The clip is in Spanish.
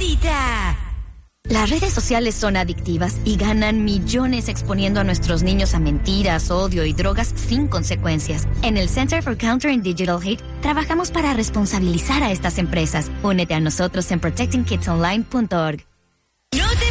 cita. Las redes sociales son adictivas y ganan millones exponiendo a nuestros niños a mentiras, odio y drogas sin consecuencias. En el Center for Countering Digital Hate trabajamos para responsabilizar a estas empresas. Únete a nosotros en protectingkidsonline.org.